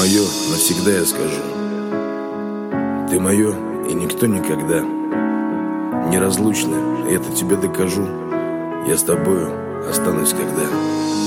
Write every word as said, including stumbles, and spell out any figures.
мое, навсегда я скажу. Ты мое, и никто никогда. Неразлучны, и это тебе докажу. Я с тобою останусь когда.